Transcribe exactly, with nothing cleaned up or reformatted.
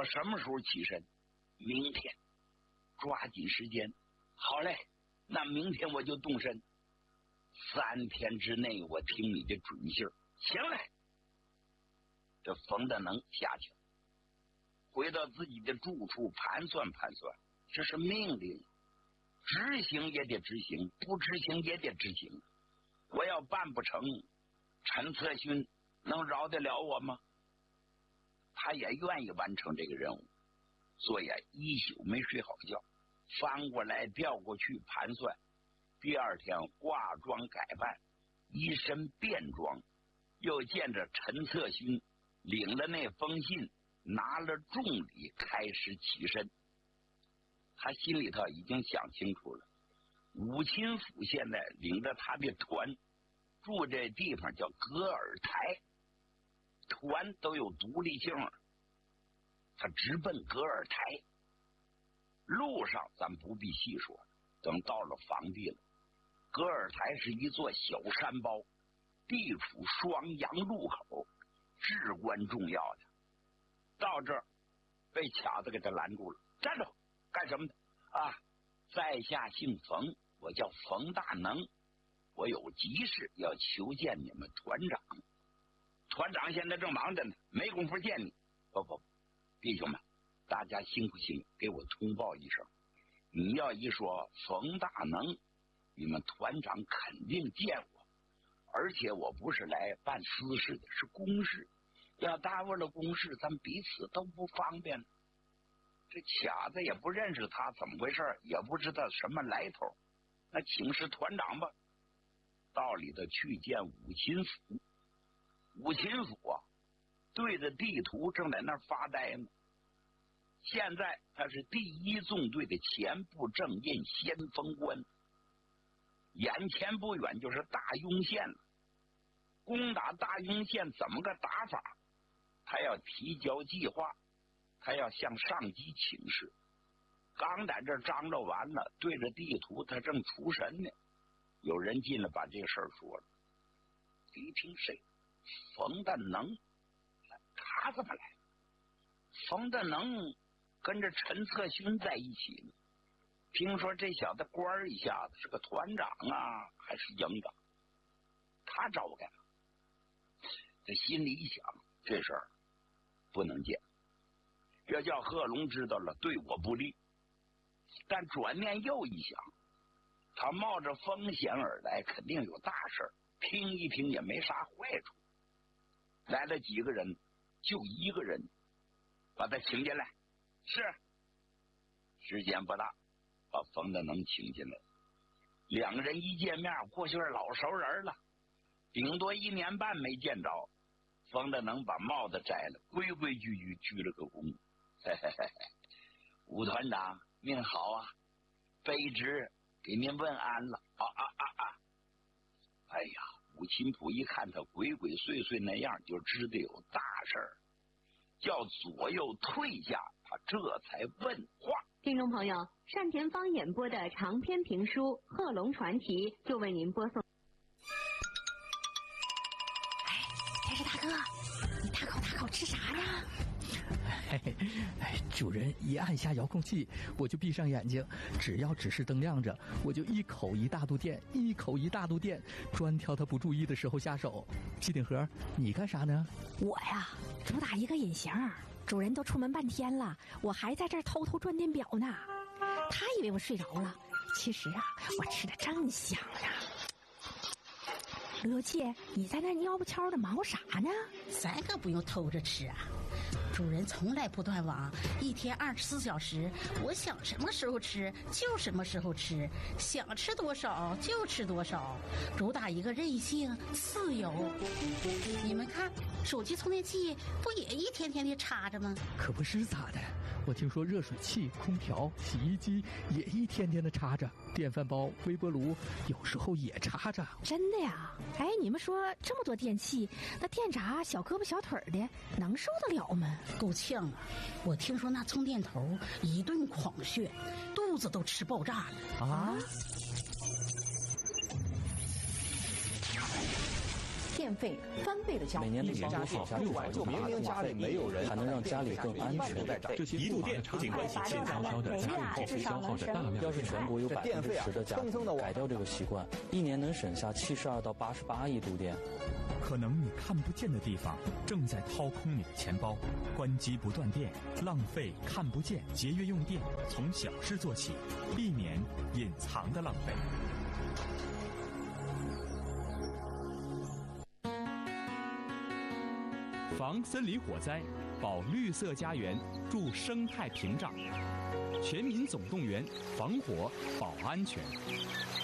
什么时候起身？明天，抓紧时间。好嘞，那明天我就动身。三天之内，我听你的准信儿。行嘞。这冯德能下去了，回到自己的住处，盘算盘算，这是命令，执行也得执行，不执行也得执行。我要办不成，陈策勋能饶得了我吗？他也愿意完成这个任务，所以啊，一宿没睡好觉，翻过来调过去盘算。第二天化妆改扮，一身便装，又见着陈策勋，领了那封信，拿了重礼，开始起身。他心里头已经想清楚了，武钦府现在领着他的团住这地方叫格尔台，团都有独立性，他直奔格尔台。路上咱不必细说，等到了房地了。格尔台是一座小山包，地处双阳路口，至关重要的。到这儿被卡子给他拦住了，站住！干什么的？啊，在下姓冯，我叫冯大能，我有急事要求见你们团长。团长现在正忙着呢，没工夫见你。不不，弟兄们，大家辛苦辛苦，给我通报一声。你要一说冯大能，你们团长肯定见我，而且我不是来办私事的，是公事。要耽误了公事，咱彼此都不方便。这卡子也不认识他怎么回事，也不知道什么来头，那请示团长吧。到里头去见武钦府，武钦府啊，对着地图正在那儿发呆呢。现在他是第一纵队的前部正印先锋官，眼前不远就是大庸县了。攻打大庸县怎么个打法？他要提交计划，他要向上级请示。刚在这张罗完了，对着地图他正出神呢，有人进来把这个事儿说了。一听谁？冯大能，他怎么来了？冯大能跟着陈策勋在一起呢。听说这小子官儿一下子是个团长啊，还是营长？他找我干嘛？这心里一想，这事儿不能见，要叫贺龙知道了，对我不利。但转念又一想，他冒着风险而来，肯定有大事儿，听一听也没啥坏处。来了几个人，就一个人，把他请进来。是，时间不大，把冯大能请进来。两个人一见面，过去是老熟人了，顶多一年半没见着。冯大能把帽子摘了，规规矩矩鞠了个躬。嘿嘿嘿嘿，武团长您好啊，卑职给您问安了。啊啊啊啊！哎呀，武钦普一看他鬼鬼祟祟那样，就知道有大事儿，叫左右退下，他这才问话。 听众朋友，单田芳演播的长篇评书《贺龙传奇》就为您播送。 天师大哥，你大口大口吃啥呢？ 嘿嘿，哎，主人一按下遥控器，我就闭上眼睛，只要指示灯亮着，我就一口一大肚电，一口一大肚电，专挑他不注意的时候下手。机顶盒，你干啥呢？ 我呀，主打一个隐形，主人都出门半天了，我还在这儿偷偷转电表呢。他以为我睡着了，其实啊，我吃的正香呢。刘姐，你在那蔫不悄的忙活啥呢？ 咱可不用偷着吃啊，主人从来不断网，一天二十四小时，我想什么时候吃就什么时候吃，想吃多少就吃多少，主打一个任性自由。你们看，手机充电器不也一天天的插着吗？ 可不是咋的，我听说热水器、空调、洗衣机也一天天的插着，电饭煲、微波炉有时候也插着。 真的呀？哎，你们说这么多电器，那电闸小胳膊小腿的能受得了吗？ 够呛啊！我听说那充电头一顿狂炫，肚子都吃爆炸了啊！ 电电费翻倍的交易。 每年家庭下六百就明明家里没有人，还能让家里更安全。 这些一度电不仅关系静悄悄的家里后续消耗着大量。 要是全国有百分之十的家庭改掉这个习惯，一年能省下七十二到八十八亿度电。 可能你看不见的地方正在掏空你的钱包。关机不断电，浪费看不见，节约用电，从小事做起，避免隐藏的浪费。防森林火灾，保绿色家园，助生态屏障。全民总动员，防火保安全。